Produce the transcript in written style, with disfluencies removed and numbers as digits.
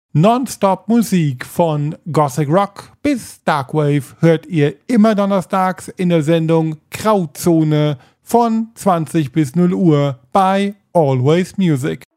Nonstop Musik von Gothic Rock bis Darkwave hört ihr immer donnerstags in der Sendung Grauzone von 20 bis 0 Uhr bei Always Music.